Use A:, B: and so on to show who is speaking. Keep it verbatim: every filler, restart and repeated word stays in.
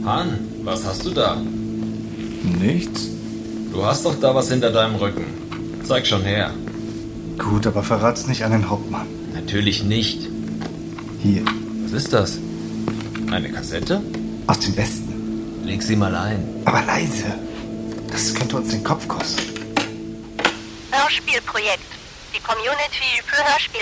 A: Han, was hast du da?
B: Nichts.
A: Du hast doch da was hinter deinem Rücken. Zeig schon her.
B: Gut, aber verrat's nicht an den Hauptmann.
A: Natürlich nicht.
B: Hier,
A: Was ist das? Eine Kassette?
B: aus dem Westen.
A: Leg sie mal ein.
B: Aber leise. Das könnte uns den Kopf kosten.
C: Hörspielprojekt. Die Community für Hörspiel.